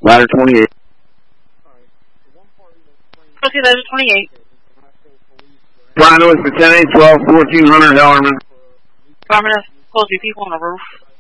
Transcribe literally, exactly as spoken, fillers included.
Ladder twenty-eight. Okay, ladder twenty-eight. Flying noise for ten eight twelve, fourteen hundred Hellerman. Affirmative. Supposed to be people on the roof.